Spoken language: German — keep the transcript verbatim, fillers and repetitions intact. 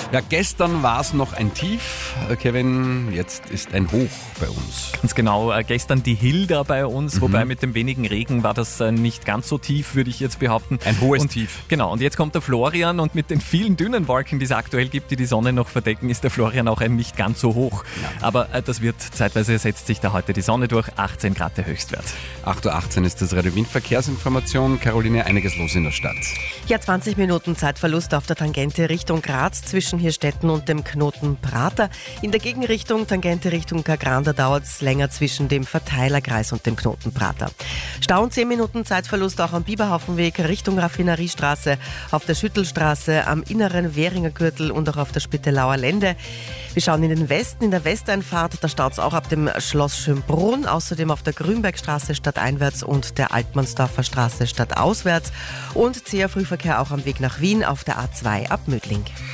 Ja, gestern war es noch ein Tief, Kevin, jetzt ist ein Hoch bei uns. Ganz genau, äh, gestern die Hilda bei uns, Mhm. wobei mit dem wenigen Regen war das äh, nicht ganz so tief, würde ich jetzt behaupten. Ein hohes und, Tief. Genau, und jetzt kommt der Florian und mit den vielen dünnen Wolken, die es aktuell gibt, die die Sonne noch verdecken, ist der Florian auch ein nicht ganz so hoch. Ja. Aber äh, das wird zeitweise, setzt sich da heute die Sonne durch, achtzehn Grad der Höchstwert. acht Uhr achtzehn ist das Radio Wien Verkehrsinformation. Caroline, einiges los in der Stadt. Ja, zwanzig Minuten Zeitverlust auf der Tangente Richtung Graz zwischen Hirstetten und dem Knoten Prater. In der Gegenrichtung, Tangente Richtung Kagranda, dauert es länger zwischen dem Verteilerkreis und dem Knoten Prater. Stau und zehn Minuten Zeitverlust auch am Biberhaufenweg Richtung Raffineriestraße, auf der Schüttelstraße, am inneren Währinger Gürtel und auch auf der Spittelauer Lände. Wir schauen in den Westen, in der Westeinfahrt, da staut es auch ab dem Schloss Schönbrunn, außerdem auf der Grünbergstraße stadteinwärts und der Altmannsdorfer Straße stadtauswärts und zäher Frühverkehr auch am Weg nach Wien auf der A zwei ab Mödling.